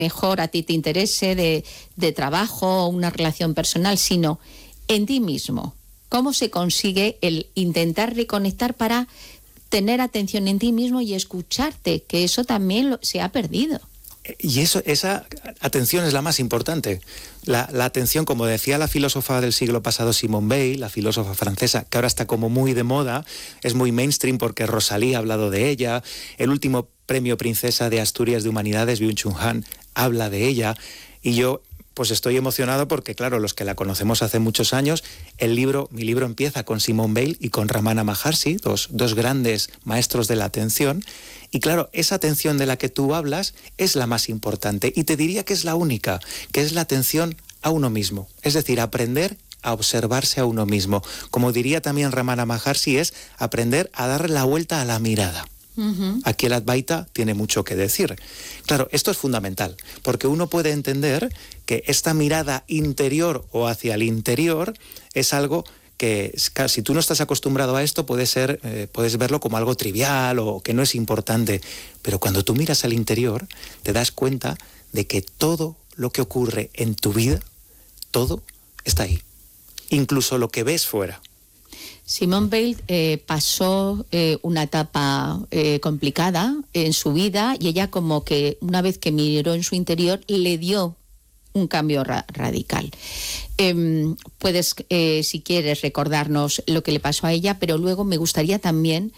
mejor a ti te interese de trabajo o una relación personal, sino en ti mismo. ¿Cómo se consigue el intentar reconectar para tener atención en ti mismo y escucharte? Que eso también se ha perdido. Y esa atención es la más importante. La atención, como decía la filósofa del siglo pasado Simone Weil, la filósofa francesa, que ahora está como muy de moda, es muy mainstream porque Rosalía ha hablado de ella, el último premio Princesa de Asturias de Humanidades, Byung-Chul Han, habla de ella, y yo pues estoy emocionado porque, claro, los que la conocemos hace muchos años, mi libro empieza con Simone Weil y con Ramana Maharshi, dos grandes maestros de la atención. Y claro, esa atención de la que tú hablas es la más importante y te diría que es la única, que es la atención a uno mismo. Es decir, aprender a observarse a uno mismo. Como diría también Ramana Maharshi, es aprender a darle la vuelta a la mirada. Aquí el Advaita tiene mucho que decir. Claro, esto es fundamental, porque uno puede entender que esta mirada interior o hacia el interior es algo que, si tú no estás acostumbrado a esto, puedes verlo como algo trivial o que no es importante. Pero cuando tú miras al interior, te das cuenta de que todo lo que ocurre en tu vida, todo está ahí. Incluso lo que ves fuera. Simone Weil pasó una etapa complicada en su vida y ella como que una vez que miró en su interior le dio un cambio radical. Puedes, si quieres, recordarnos lo que le pasó a ella, pero luego me gustaría también,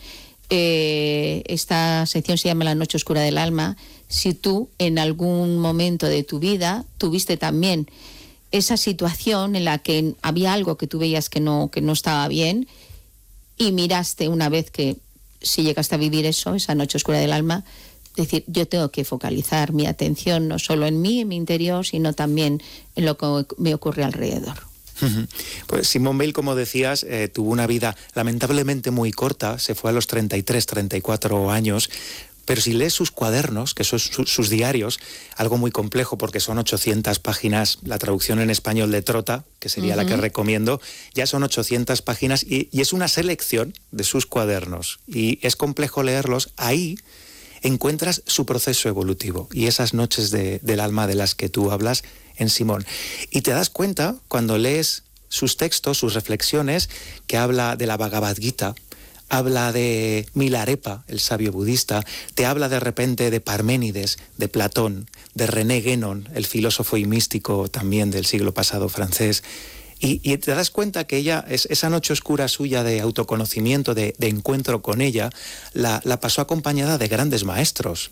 esta sección se llama La Noche Oscura del Alma, si tú en algún momento de tu vida tuviste también esa situación en la que había algo que tú veías que no estaba bien y miraste una vez que, si llegaste a vivir eso, esa noche oscura del alma, decir, yo tengo que focalizar mi atención no solo en mí, en mi interior, sino también en lo que me ocurre alrededor. Pues Simone Weil, como decías, tuvo una vida lamentablemente muy corta, se fue a los 33, 34 años, pero si lees sus cuadernos, que son sus diarios, algo muy complejo porque son 800 páginas, la traducción en español de Trota, que sería la que recomiendo, ya son 800 páginas y es una selección de sus cuadernos y es complejo leerlos. Ahí encuentras su proceso evolutivo y esas noches del alma de las que tú hablas en Simone. Y te das cuenta cuando lees sus textos, sus reflexiones, que habla de la Bhagavad Gita, habla de Milarepa, el sabio budista, te habla de repente de Parménides, de Platón, de René Guénon, el filósofo y místico también del siglo pasado francés. Y te das cuenta que ella, esa noche oscura suya de autoconocimiento, de encuentro con ella, la pasó acompañada de grandes maestros.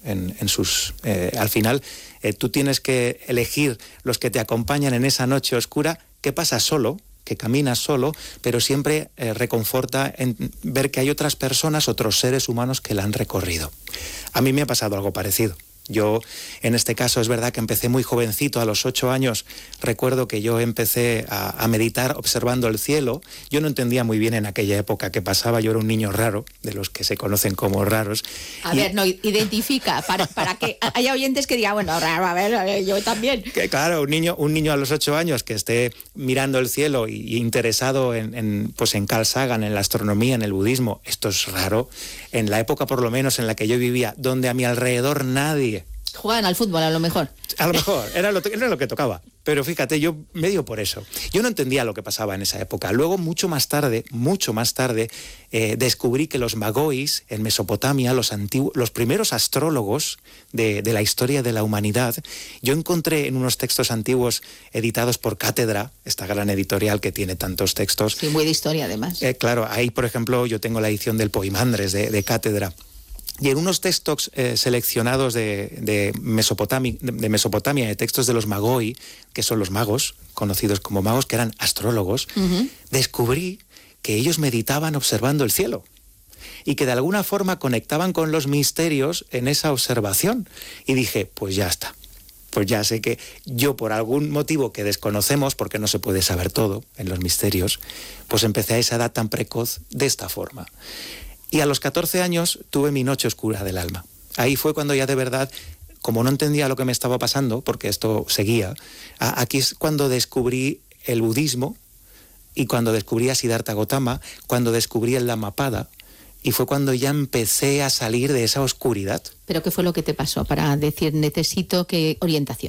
Al final, tú tienes que elegir los que te acompañan en esa noche oscura, que pasas solo, que caminas solo, pero siempre reconforta en ver que hay otras personas, otros seres humanos que la han recorrido. A mí me ha pasado algo parecido. Yo, en este caso, es verdad que empecé muy jovencito, a los 8 años. Recuerdo que yo empecé a meditar observando el cielo. Yo no entendía muy bien en aquella época qué pasaba. Yo era un niño raro, de los que se conocen como raros. A ver, no, identifica, para que haya oyentes que digan, bueno, raro, a ver, yo también. Que, claro, un niño a los 8 años que esté mirando el cielo y interesado en Carl Sagan, en la astronomía, en el budismo, esto es raro. En la época, por lo menos, en la que yo vivía, donde a mi alrededor nadie... Jugaban al fútbol, a lo mejor. A lo mejor, era lo que tocaba. Pero fíjate, yo medio por eso. Yo no entendía lo que pasaba en esa época. Luego, mucho más tarde, descubrí que los magois en Mesopotamia, los primeros astrólogos de la historia de la humanidad, yo encontré en unos textos antiguos editados por Cátedra, esta gran editorial que tiene tantos textos. Sí, muy de historia además. Claro, ahí, por ejemplo, yo tengo la edición del Poimandres de Cátedra. Y en unos textos seleccionados de Mesopotamia, de textos de los Magoi, que son los magos, conocidos como magos, que eran astrólogos, descubrí que ellos meditaban observando el cielo y que de alguna forma conectaban con los misterios en esa observación. Y dije, pues ya está. Pues ya sé que yo, por algún motivo que desconocemos, porque no se puede saber todo en los misterios, pues empecé a esa edad tan precoz de esta forma. Y a los 14 años tuve mi noche oscura del alma. Ahí fue cuando ya de verdad, como no entendía lo que me estaba pasando, porque esto seguía, aquí es cuando descubrí el budismo y cuando descubrí a Siddhartha Gautama, cuando descubrí el Dhammapada, y fue cuando ya empecé a salir de esa oscuridad. ¿Pero qué fue lo que te pasó para decir, necesito orientación?